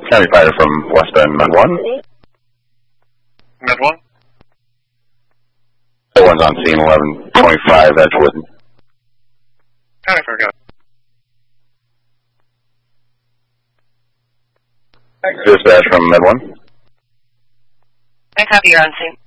County Fighter from West Bend, Med 1. Med 1. The one's on scene 1125 Edgewood. County Fire, got it. Dispatch from Med 1. I copy, you're on scene.